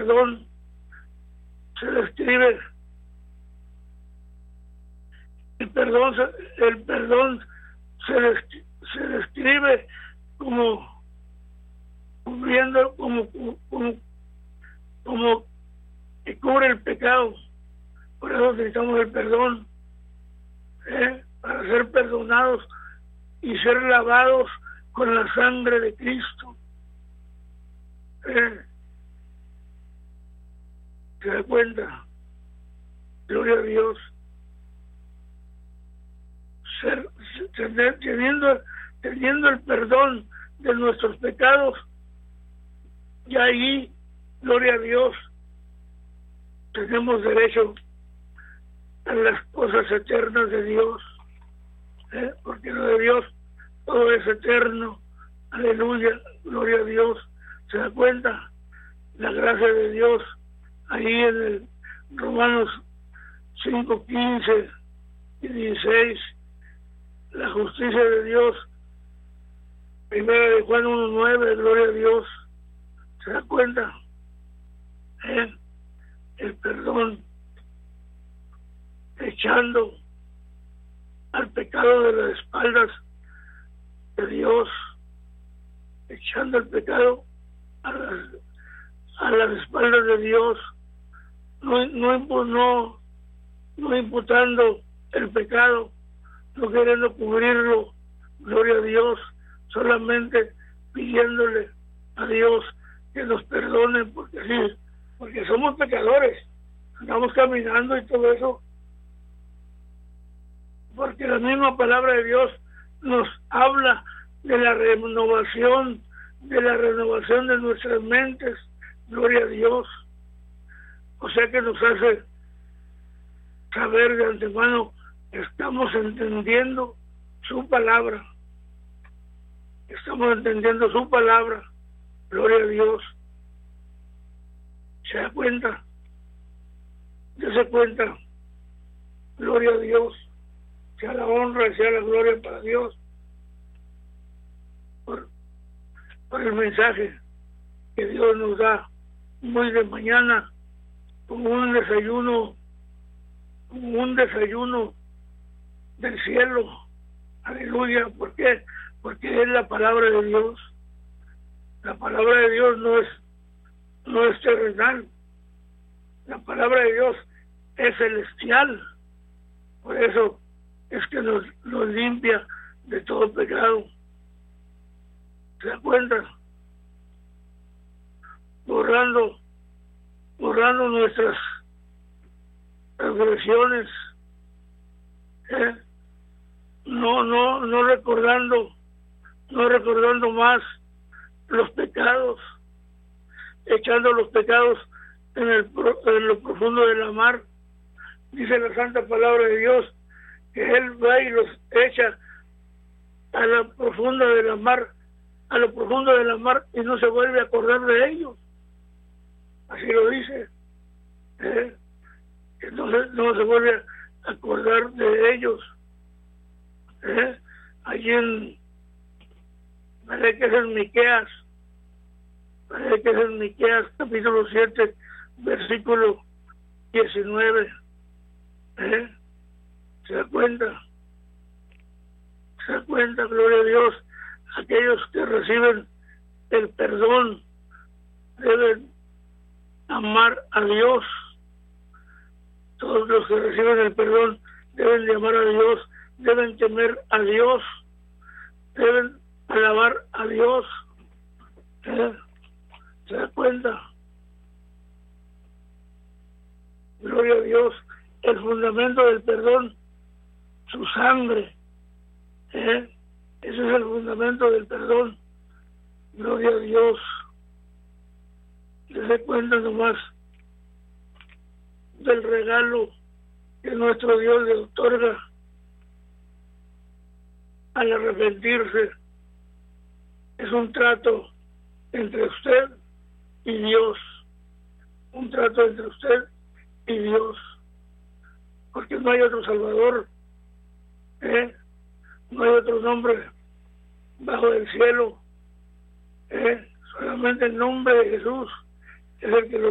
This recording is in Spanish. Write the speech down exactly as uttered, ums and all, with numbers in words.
perdón se describe, el perdón, se- el perdón se, des- se describe como cubriendo, como, como, como que cubre el pecado. Por eso necesitamos el perdón, ¿eh? Para ser perdonados y ser lavados con la sangre de Cristo. ¿Eh? ¿Se da cuenta? Gloria a Dios. Ser, tener, teniendo, teniendo el perdón de nuestros pecados, y ahí, gloria a Dios, tenemos derecho a las cosas eternas de Dios, ¿eh? Porque lo de Dios todo es eterno. Aleluya, gloria a Dios. ¿Se da cuenta? La gracia de Dios ahí en el Romanos cinco, quince y dieciséis, la justicia de Dios, primera de Juan uno, nueve, gloria a Dios. ¿Se da cuenta? ¿Eh? El perdón, echando al pecado de las espaldas de Dios, echando el pecado a las, a las espaldas de Dios, no, no, no, no imputando el pecado, no queriendo cubrirlo, gloria a Dios, solamente pidiéndole a Dios que nos perdone, porque sí, porque somos pecadores, andamos caminando y todo eso, porque la misma palabra de Dios nos habla de la renovación, de la renovación de nuestras mentes, gloria a Dios. O sea que nos hace saber de antemano que estamos entendiendo su palabra, estamos entendiendo su palabra, gloria a Dios. ¿Se da cuenta? Dese cuenta, gloria a Dios, sea la honra y sea la gloria para Dios por, por el mensaje que Dios nos da muy de mañana, como un desayuno, como un desayuno del cielo. Aleluya. ¿Por qué? Porque es la palabra de Dios. La palabra de Dios no es, no es terrenal. La palabra de Dios es celestial. Por eso es que nos, nos limpia de todo pecado. ¿Se da cuenta? Borrando, borrando nuestras transgresiones, ¿eh? no, no, no recordando, no recordando más los pecados, echando los pecados en, el, en lo profundo de la mar. Dice la santa palabra de Dios que Él va y los echa a la profunda de la mar, a lo profundo de la mar, y no se vuelve a acordar de ellos. Así lo dice. ¿Eh? Entonces no se vuelve a acordar de ellos. ¿Eh? Allí en, parece que es en Miqueas, parece que es en Miqueas, capítulo siete, versículo diecinueve. ¿Eh? ¿Se da cuenta? ¿Se da cuenta? Gloria a Dios. Aquellos que reciben el perdón deben amar a Dios. Todos los que reciben el perdón deben de amar a Dios, deben temer a Dios, deben alabar a Dios. ¿Eh? ¿Se da cuenta? Gloria a Dios. El fundamento del perdón, su sangre. ¿Eh? Ese es el fundamento del perdón. Gloria a Dios. Se cuenta nomás del regalo que nuestro Dios le otorga al arrepentirse. Es un trato entre usted y Dios. Un trato entre usted y Dios. Porque no hay otro Salvador. ¿Eh? No hay otro nombre bajo el cielo. ¿Eh? Solamente el nombre de Jesús es el que lo